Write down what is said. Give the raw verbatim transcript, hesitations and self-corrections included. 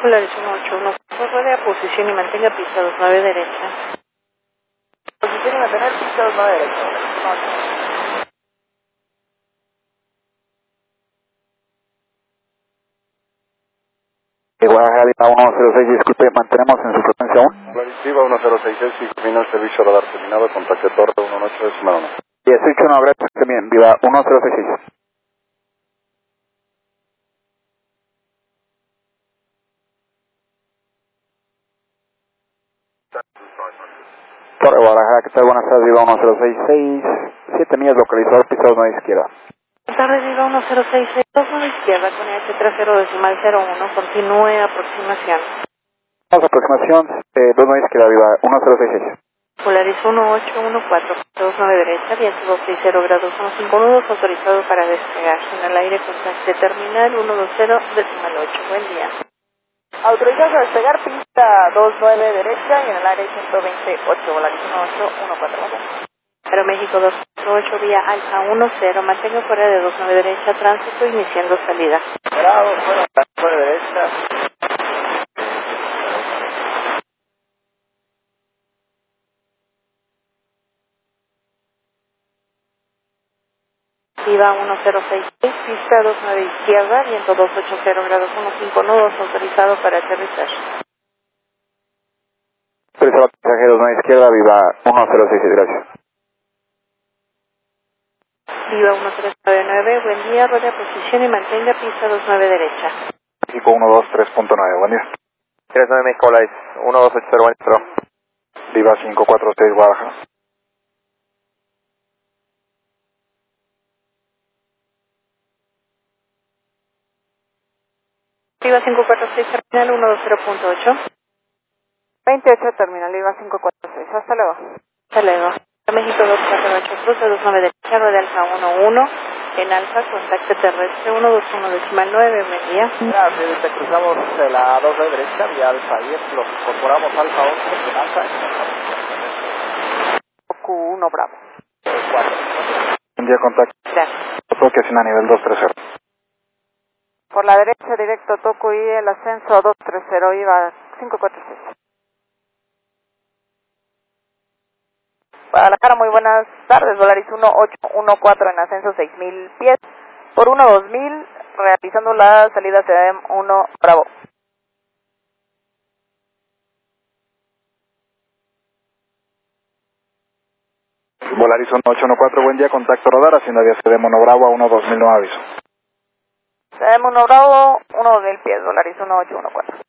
Polaris uno ocho uno, ruede a posición y mantenga pista dos nueve derecha. Posición y mantener pista dos nueve derecha. Guadalajara uno cero seis, disculpe, mantenemos en su frecuencia uno. Claritiva uno cero seis seis y terminó el servicio radar terminado, contacto Torre uno ocho decimal uno. dieciocho uno, gracias, bien, viva uno cero seis seis. Torre Guadalajara, ¿qué tal? Buenas tardes, viva uno cero seis seis, siete millas localizador, pista dos nueve izquierda. Buenas tardes, viva uno cero seis seis, dos nueve izquierda con H tres cero decimal cero uno, continúe aproximación. Vamos a aproximación, eh, dos nueve izquierda, viva uno cero seis seis. Polaris uno ocho uno cuatro, dos nueve derecha, viento dos seis cero grados uno cinco nudos, autorizado para despegar. En el aire contacte terminal uno dos cero decimal ocho, buen día. Autorizado a despegar pista dos nueve derecha y en el área ciento veintiocho, Polaris uno ocho uno cuatro. Aeroméxico dos ocho, vía Alfa uno cero, mantenga fuera de dos nueve derecha, tránsito iniciando salida. Bravo, fuera de dos nueve derecha. Viva uno cero seis seis, pista dos nueve izquierda, viento dos ocho cero grados uno cinco nudos, autorizado para aterrizar. Autorizado pasaje dos nueve izquierda, viva uno cero seis seis, gracias. Viva uno tres nueve nueve, buen día, ruede a posición y mantenga pista dos nueve derecha. México uno dos tres punto nueve, buen día. tres nueve México, Polaris uno dos ocho cero, buen día. Viva cinco cuatro seis Guadalajara. Viva cinco cuatro seis, terminal uno dos cero punto ocho. veintiocho, terminal Viva cinco cuatro seis, hasta luego. Hasta luego. México dos cuatro ocho, cruce dos nueve derecha, rueda Alfa uno uno, en Alfa, contacto terrestre uno dos uno decimal nueve, buen día. Gracias, te cruzamos de la dos nueve derecha, vía Alfa diez, los incorporamos Alfa once, en Alfa. Q uno Bravo. cuatro. Buen día, contacto. Gracias. Toque a nivel dos tres cero. Por la derecha, directo Toco y el ascenso dos tres cero, iba cinco cuatro seis. Guadalajara, muy buenas tardes, Polaris uno ocho uno cuatro en ascenso seis mil pies, por uno dos mil, realizando la salida C D M uno Bravo. Volaris uno ocho uno cuatro, buen día, contacto radar, haciendo vía C D M uno Bravo a uno dos mil, no aviso. C D M uno Bravo, uno dos mil pies, Polaris uno ocho uno cuatro.